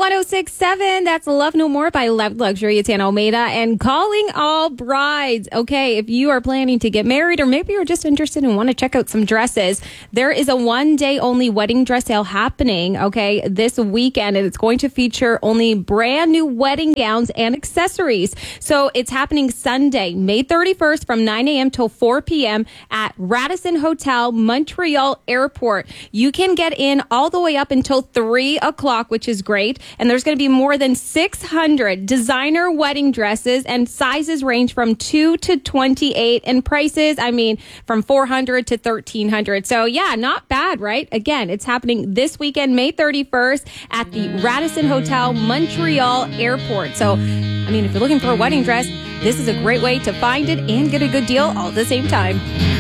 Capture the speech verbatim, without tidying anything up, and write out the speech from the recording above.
one oh six point seven. That's Love No More by Love Luxury. It's Anna Almeida and calling all brides. Okay, if you are planning to get married or maybe you're just interested and want to check out some dresses, there is a one-day only wedding dress sale happening, okay, this weekend, and it's going to feature only brand new wedding gowns and accessories. So it's happening Sunday, May thirty-first from nine a.m. till four p.m. at Radisson Hotel, Montreal Airport. You can get in all the way up until three o'clock, which is great. And there's going to be more than six hundred designer wedding dresses, and sizes range from two to twenty-eight, and prices, I mean, from four hundred to thirteen hundred. So yeah, not bad, right? Again, it's happening this weekend, May thirty-first at the Radisson Hotel, Montreal Airport. So, I mean, if you're looking for a wedding dress, this is a great way to find it and get a good deal all at the same time.